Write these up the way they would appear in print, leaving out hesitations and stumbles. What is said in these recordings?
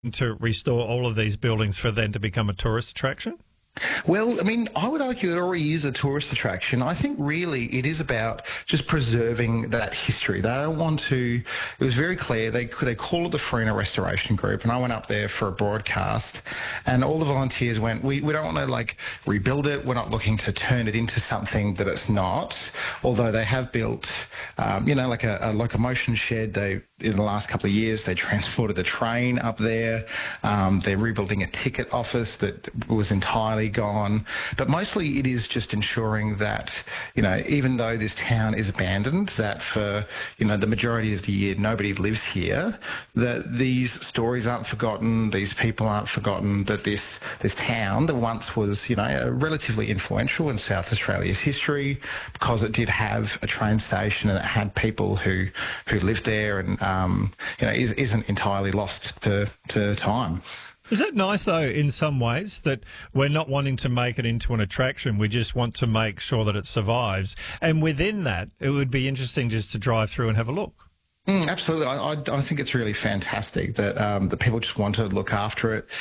to restore all of these buildings for them to become a tourist attraction? Well, I mean, I would argue it already is a tourist attraction. I think really it is about just preserving that history. They don't want to, it was very clear, they call it the Farina Restoration Group, and I went up there for a broadcast, and all the volunteers went, we don't want to like rebuild it, we're not looking to turn it into something that it's not, although they have built, like a locomotion shed. In the last couple of years, they transported the train up there. They're rebuilding a ticket office that was entirely gone. But mostly it is just ensuring that, even though this town is abandoned, that for, the majority of the year nobody lives here, that these stories aren't forgotten, these people aren't forgotten, that this town that once was, relatively influential in South Australia's history because it did have a train station and it had people who lived there and isn't entirely lost to time. Is that nice, though, in some ways, that we're not wanting to make it into an attraction, we just want to make sure that it survives? And within that, it would be interesting just to drive through and have a look. Absolutely. I think it's really fantastic that that people just want to look after it.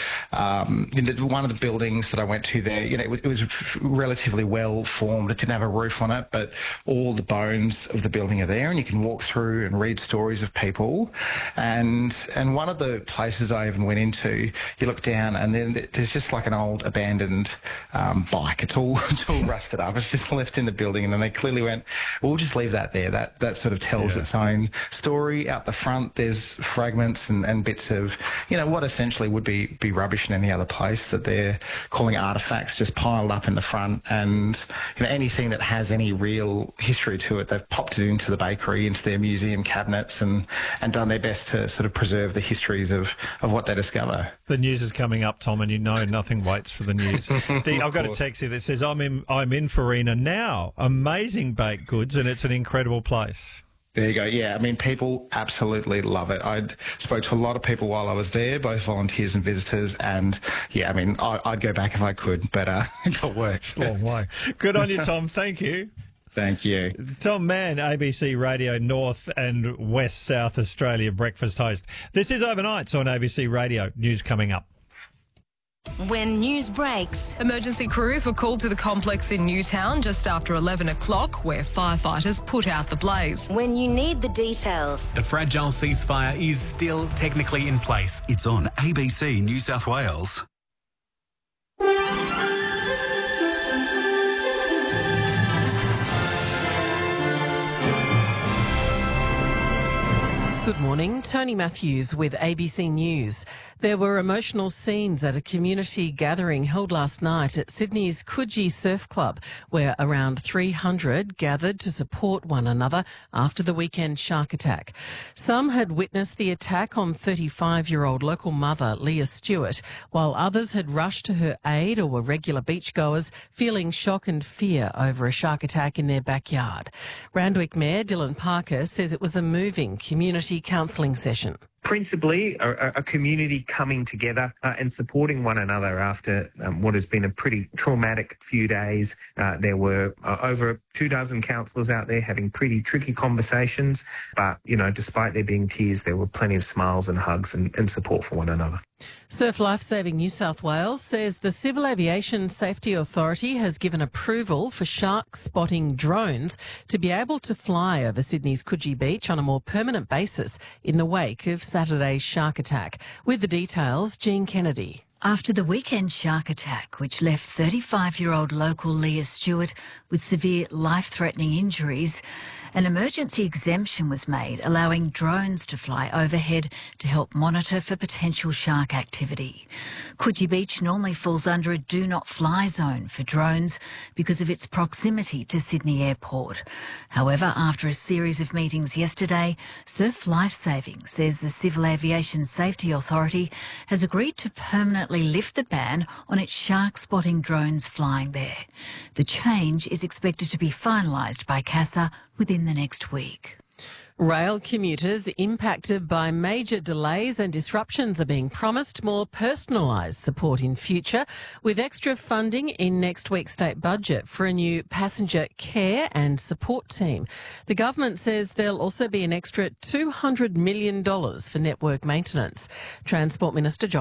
One of the buildings that I went to there, it was relatively well formed. It didn't have a roof on it, but all the bones of the building are there, and you can walk through and read stories of people. And one of the places I even went into, you look down, and then there's just like an old abandoned bike. It's all rusted up. It's just left in the building, and then they clearly went, we'll just leave that there. That sort of tells its own story. Out the front, there's fragments and bits of, what essentially would be rubbish in any other place that they're calling artefacts just piled up in the front. And, anything that has any real history to it, they've popped it into the bakery, into their museum cabinets and done their best to sort of preserve the histories of what they discover. The news is coming up, Tom, and nothing waits for the news. I've got a text here that says, I'm in Farina now. Amazing baked goods, and it's an incredible place. There you go. Yeah, I mean, people absolutely love it. I spoke to a lot of people while I was there, both volunteers and visitors, and yeah, I mean, I'd go back if I could, but it got work. Long way. Good on you, Tom. Thank you. Thank you. Tom Mann, ABC Radio North and West South Australia breakfast host. This is Overnights on ABC Radio. News coming up. When news breaks, emergency crews were called to the complex in Newtown just after 11 o'clock, where firefighters put out the blaze. When you need the details, the fragile ceasefire is still technically in place. It's on ABC New South Wales. Good morning, Tony Matthews with ABC News. There were emotional scenes at a community gathering held last night at Sydney's Coogee Surf Club, where around 300 gathered to support one another after the weekend shark attack. Some had witnessed the attack on 35-year-old local mother Leah Stewart, while others had rushed to her aid or were regular beachgoers feeling shock and fear over a shark attack in their backyard. Randwick Mayor Dylan Parker says it was a moving community counselling session. Principally, a community coming together and supporting one another after what has been a pretty traumatic few days. There were over 24 counsellors out there having pretty tricky conversations, but, despite there being tears, there were plenty of smiles and hugs and support for one another. Surf Lifesaving New South Wales says the Civil Aviation Safety Authority has given approval for shark spotting drones to be able to fly over Sydney's Coogee Beach on a more permanent basis in the wake of Saturday's shark attack. With the details, Jean Kennedy. After the weekend shark attack, which left 35-year-old local Leah Stewart with severe life-threatening injuries, an emergency exemption was made, allowing drones to fly overhead to help monitor for potential shark activity. Coogee Beach normally falls under a do-not-fly zone for drones because of its proximity to Sydney Airport. However, after a series of meetings yesterday, Surf Lifesaving says the Civil Aviation Safety Authority has agreed to permanently lift the ban on its shark-spotting drones flying there. The change is expected to be finalised by CASA within the next week. Rail commuters impacted by major delays and disruptions are being promised more personalised support in future, with extra funding in next week's state budget for a new passenger care and support team. The government says there'll also be an extra $200 million for network maintenance. Transport Minister John